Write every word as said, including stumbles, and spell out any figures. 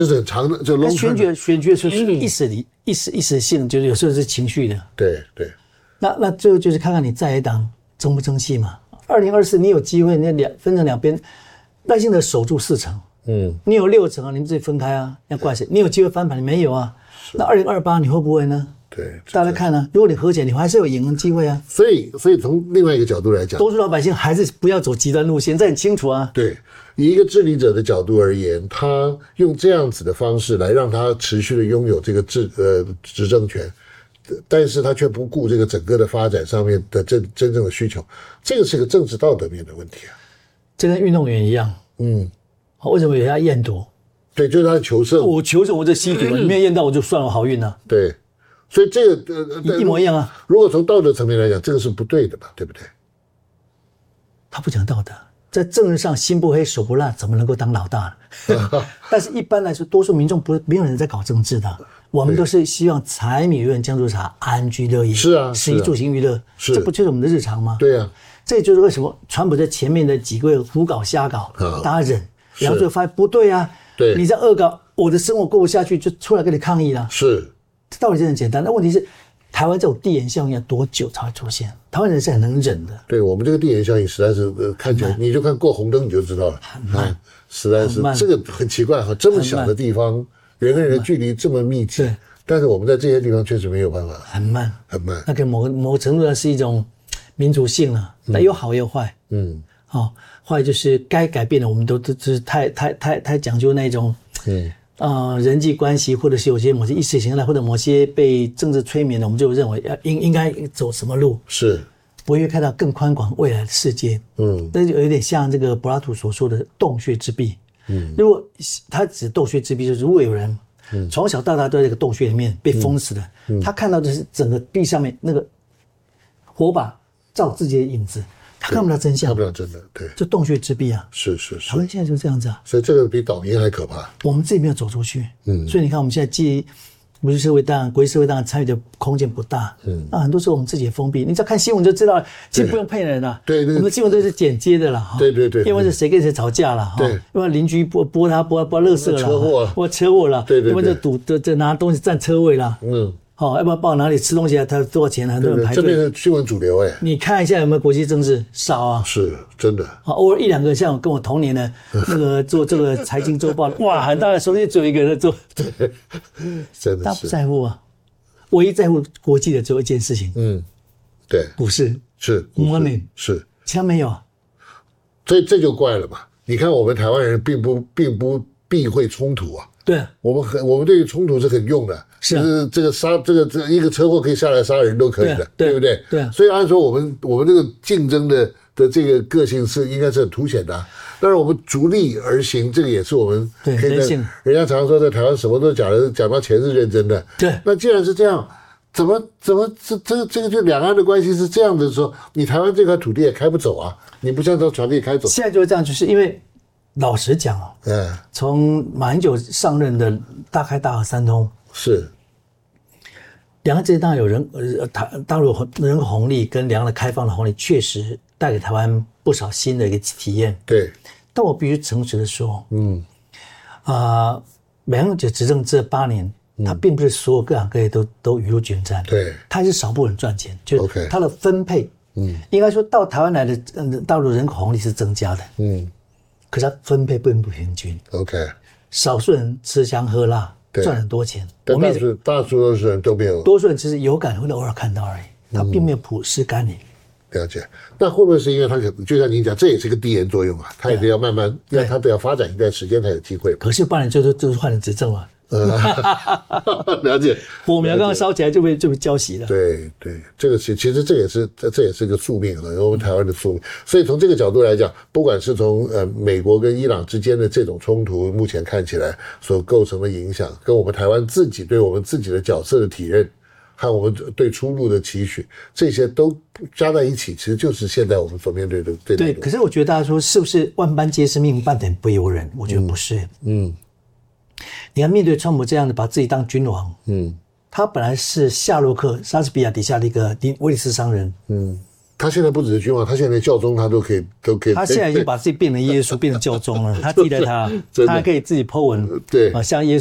这是很长的，就 long term 选举选举是一时的、一时一时性，就是有时候是情绪的。 对对。 那那最后就是看看你在野党争不争气嘛。二零二四你有机会，那两分成两边，耐心的守住四成。嗯，你有六成啊，你们自己分开啊，要怪谁？你有机会翻盘，你没有啊？那二零二八你会不会呢？ 对， 大家看啊，如果你和解，你还是有赢的机会啊。 所以，所以从另外一个角度来讲， 多数老百姓还是不要走极端路线，这很清楚啊。 对，以一个治理者的角度而言，他用这样子的方式来让他持续的拥有这个治呃执政权，但是他却不顾这个整个的发展上面的真真正的需求，这个是个政治道德面的问题啊。 这跟运动员一样，嗯，为什么有人要验毒？ 对，就是他求胜， 我求胜，我这吸毒，你没有验到，我就算我好运啊。 对。所以这个呃一模一样啊。 如果从道德层面来讲，这个是不对的嘛，对不对？ 他不讲道德，在政治上心不黑手不辣，怎么能够当老大呢？但是一般来说，多数民众不没有人在搞政治的，我们都是希望柴米油盐酱醋茶安居乐业， 是啊， 食衣住行娱乐，这不就是我们的日常吗？ 对啊， 这就是为什么川普在前面的几个月胡搞瞎搞， 啊、 大家忍，然后最后发现不对啊， 对， 你在恶搞，我的生活过不下去，就出来跟你抗议了， 是。 道理是很简单，那问题是台湾这种递延效应要多久才会出现？台湾人是很能忍的。 对，我们这个递延效应实在是、呃、看起来，你就看过红灯你就知道了， 很慢， 啊、实在是这个很奇怪哈，这么小的地方，人跟人的距离这么密集，但是我们在这些地方确实没有办法， 很慢， 很慢。 那个某某个程度上是一种民族性了，那有好也有坏。嗯，哦，坏就是该改变的，我们都都是太太太太讲究那种，嗯。呃，人际关系，或者是有些某些意识形态，或者某些被政治催眠的，我们就认为要应应该走什么路， 是不会看到更宽广未来的世界。嗯，那就有点像这个柏拉图所说的洞穴之壁。嗯，如果他指洞穴之壁，就是如果有人从小到大都在这个洞穴里面被封死的，嗯、他看到的是整个壁上面那个火把照自己的影子。他看不到真相， 看不到真的，对， 就洞穴之壁啊， 是是是。 台湾现在就这样子啊， 所以这个比倒霉还可怕。 我们自己没有走出去，嗯，所以你看我们现在既国际社会当然国际社会当然参与的空间不大，嗯，那很多时候我们自己也封闭。你只要看新闻就知道了，其实不用骗人了， 对对， 我们的新闻都是剪接的了， 对对对， 因为是谁跟谁吵架了， 对， 因为邻居拨拨他拨拨垃圾了， 车祸， 拨车祸了， 对对， 因为这堵这这拿东西占车位了，嗯。哦，要不然报哪里吃东西啊？他多少钱？很多人排队。 这边是新闻主流哎。 你看一下有没有国际政治？少啊。 是真的。 啊，偶尔一两个，像跟我同年的那个做这个财经周报，哇，很大的手机只有一个人做。 对，真的是。 他不在乎啊，唯一在乎国际的只有一件事情。嗯， 对， 股市是 money 是， 其他没有。 这这就怪了嘛！你看我们台湾人并不并不避讳冲突啊。 对， 我们很我们对于冲突是很用的， 是、啊、 就是这个杀这个这一个车祸可以下来杀人都可以的， 对, 对不对？ 对、啊， 所以按说我们我们这个竞争的的这个个性是应该是很凸显的、啊，但是我们逐利而行，这个也是我们对人性。 人家常说在台湾什么都假的，假装钱是认真的。 对， 那既然是这样，怎么怎么这这个这个就两岸的关系是这样的时候，你台湾这块土地也开不走啊，你不像这船可以开走。 现在就是这样，就是因为。老实讲啊， 嗯， 从马英九上任的大开大合三通是， 两岸之间当然有人呃大大陆人口红利跟两岸的开放的红利，确实带给台湾不少新的一个体验。 对， 但我必须诚实的说，嗯，啊、呃，马英九执政这八年，嗯、他并不是所有各行各业都都雨露均沾， 对， 他是少部分人赚钱，就是他的分配，嗯，应该说到台湾来的嗯大陆人口红利是增加的，嗯。可是它分配并不平均 ，OK， 少数人吃香喝辣赚很多钱， 但大数大多数人都没有， 多数人只是有感会偶尔看到而已，他并没有普世甘霖。 了解，那会不会是因为他可能就像您讲，这也是个递延作用啊？他也得要慢慢，让他得要发展一段时间才有机会。 可是八年就是就是换了执政了。 了解， 火苗刚刚烧起来就被就被浇熄了。 对对，这个其其实这也是这也是个宿命了，我们台湾的宿命。所以从这个角度来讲，不管是从呃美国跟伊朗之间的这种冲突，目前看起来所构成的影响，跟我们台湾自己对我们自己的角色的体认，和我们对出路的期许，这些都加在一起，其实就是现在我们所面对的对。 对，可是我觉得大家说是不是万般皆是命，半点不由人？我觉得不是。嗯。嗯，你看，面对川普这样的把自己当君王，嗯，他本来是夏洛克、莎士比亚底下的一个威利斯商人，嗯， 他现在不只是君王，他现在连教宗他都可以都可以。 他现在已经把自己变成耶稣，变成教宗了。他记得他，他可以自己 po 文， 对啊，像耶稣。